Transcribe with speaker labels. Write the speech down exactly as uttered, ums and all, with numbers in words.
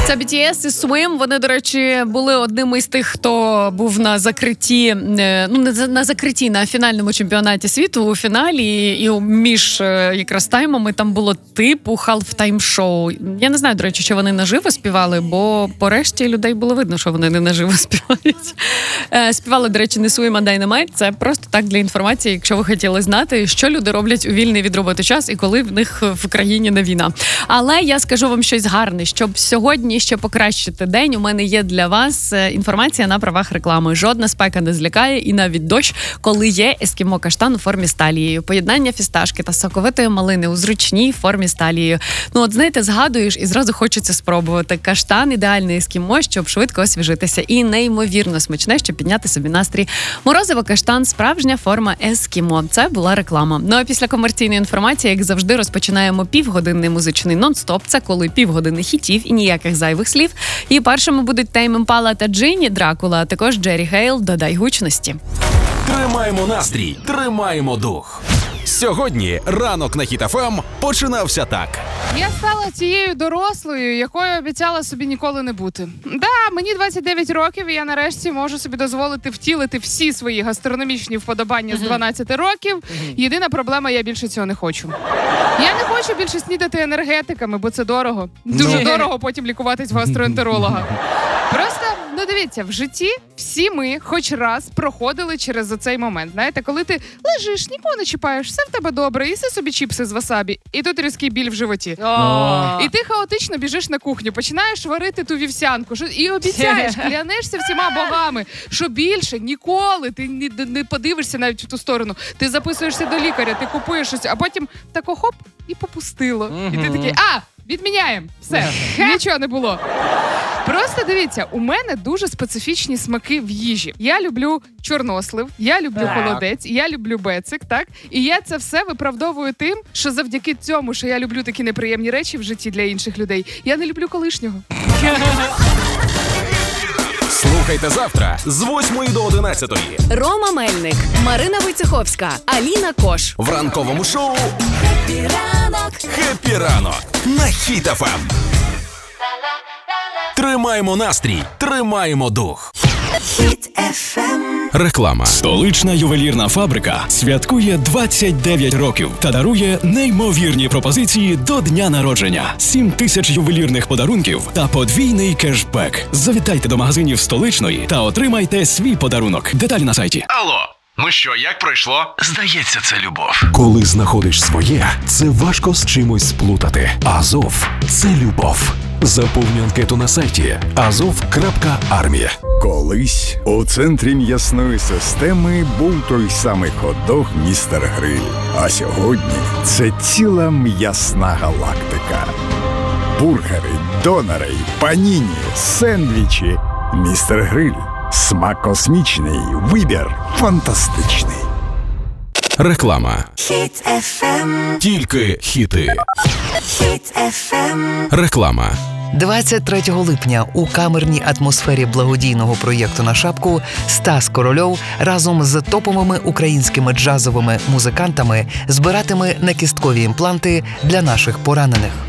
Speaker 1: Це бі ті ес і Swim. Вони, до речі, були одним із тих, хто був на закритті, ну не на закритті, на фінальному чемпіонаті світу, у фіналі, і між якраз таймами там було типу half-time шоу. Я не знаю, до речі, чи вони наживо співали, бо по решті людей було видно, що вони не наживо співають. Співали, до речі, не Swim, а Dynamite. Це просто так для інформації, якщо ви хотіли знати, що люди роблять у вільний від роботи час і коли в них в країні не війна. Але я скажу вам щось гарне, щоб сьогодні ще покращити день. У мене є для вас інформація на правах реклами. Жодна спека не злякає і навіть дощ, коли є ескімо каштан у формі з талією. Поєднання фісташки та соковитої малини у зручній формі з талією. Ну от знаєте, згадуєш і зразу хочеться спробувати. Каштан – ідеальний ескімо, щоб швидко освіжитися. І неймовірно смачне, щоб підняти собі настрій. Морозиво каштан – справжня форма ескімо. Це була реклама. Ну а після комерційної інформації, як завжди, розпочинаємо півгодинний музичний нон-стоп. Це коли півгодини хітів і ніяких зайвих слів. І першими будуть Тейм Імпала та Джинні Дракула, а також Джері Хейл «Додай гучності».
Speaker 2: Тримаємо настрій, тримаємо дух. Сьогодні ранок на Хіт еф ем починався так.
Speaker 3: Я стала цією дорослою, якою обіцяла собі ніколи не бути. Да, мені двадцять дев'ять років, і я нарешті можу собі дозволити втілити всі свої гастрономічні вподобання з дванадцяти років. Єдина проблема, я більше цього не хочу. Я не хочу більше снідати енергетиками, бо це дорого. Дуже дорого потім лікуватись в гастроентеролога. Просто, ну дивіться, в житті всі ми хоч раз проходили через оцей момент. Знаєте, коли ти лежиш, нікого не чіпаєш, все в тебе добре, їси собі чіпси з васабі, і тут різкий біль в животі. І ти хаотично біжиш на кухню, починаєш варити ту вівсянку, що, і обіцяєш, клянешся всіма богами, що більше ніколи ти не, не подивишся навіть в ту сторону. Ти записуєшся до лікаря, ти купуєш щось, а потім тако хоп, і попустило. І ти такий, а, відміняємо, все, нічого не було. Просто дивіться, у мене дуже специфічні смаки в їжі. Я люблю чорнослив, я люблю так. холодець, я люблю бецик, так? І я це все виправдовую тим, що завдяки цьому, що я люблю такі неприємні речі в житті для інших людей, я не люблю колишнього.
Speaker 2: Слухайте завтра з восьмої до одинадцятої.
Speaker 4: Рома Мельник, Марина Войцеховська, Аліна Кош.
Speaker 2: В ранковому шоу
Speaker 4: «Хеппі ранок».
Speaker 2: «Хеппі ранок» на Хіт еф ем. Тримаємо настрій, тримаємо дух.
Speaker 4: Хіт еф ем.
Speaker 5: Реклама. Столична ювелірна фабрика святкує двадцять дев'ять років та дарує неймовірні пропозиції до дня народження. сім тисяч ювелірних подарунків та подвійний кешбек. Завітайте до магазинів Столичної та отримайте свій подарунок. Деталі на сайті.
Speaker 6: Алло, ну що, як пройшло? Здається, це любов.
Speaker 7: Коли знаходиш своє, це важко з чимось сплутати. Азов – це любов. Заповнюй анкету на сайті азов крапка армія.
Speaker 8: Колись у центрі м'ясної системи був той самий хот-дог «Містер Гриль». А сьогодні це ціла м'ясна галактика. Бургери, донори, паніні, сендвічі. «Містер Гриль». Смак космічний, вибір фантастичний.
Speaker 5: Реклама.
Speaker 4: Хіт еф ем.
Speaker 5: Тільки хіти.
Speaker 4: Хіт еф ем.
Speaker 5: Реклама.
Speaker 9: двадцять третього липня у камерній атмосфері благодійного проєкту «На шапку» Стас Корольов разом з топовими українськими джазовими музикантами збиратиме некісткові імпланти для наших поранених.